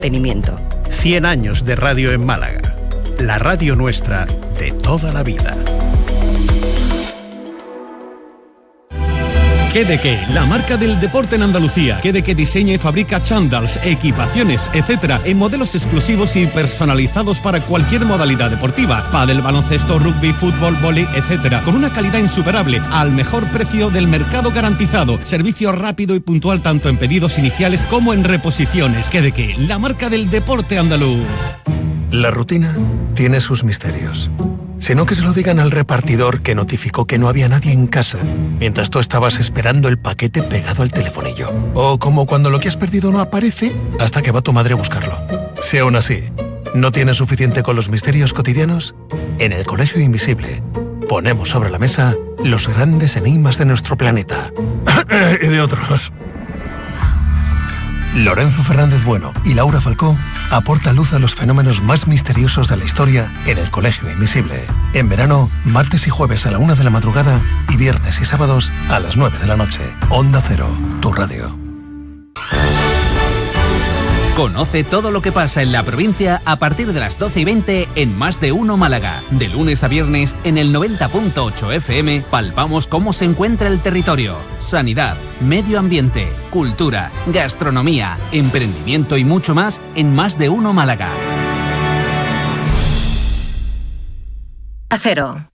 Mantenimiento. 100 años de radio en Málaga. La radio nuestra de toda la vida. ¿Qué de qué? La marca del deporte en Andalucía. ¿Qué de qué diseña y fabrica chándals, equipaciones, etcétera, en modelos exclusivos y personalizados para cualquier modalidad deportiva? Pádel, baloncesto, rugby, fútbol, vóley, etcétera. Con una calidad insuperable, al mejor precio del mercado garantizado. Servicio rápido y puntual tanto en pedidos iniciales como en reposiciones. ¿Qué de qué? La marca del deporte andaluz. La rutina tiene sus misterios. Sino que se lo digan al repartidor que notificó que no había nadie en casa mientras tú estabas esperando el paquete pegado al telefonillo. O como cuando lo que has perdido no aparece hasta que va tu madre a buscarlo. Si aún así no tienes suficiente con los misterios cotidianos, en el Colegio Invisible ponemos sobre la mesa los grandes enigmas de nuestro planeta. Y de otros. Lorenzo Fernández Bueno y Laura Falcó aporta luz a los fenómenos más misteriosos de la historia en el Colegio Invisible. En verano, martes y jueves a la 1 de la madrugada y viernes y sábados a las 9 de la noche. Onda Cero, tu radio. Conoce todo lo que pasa en la provincia a partir de las 12:20 en Más de Uno Málaga. De lunes a viernes en el 90.8 FM palpamos cómo se encuentra el territorio. Sanidad, medio ambiente, cultura, gastronomía, emprendimiento y mucho más en Más de Uno Málaga. Acero.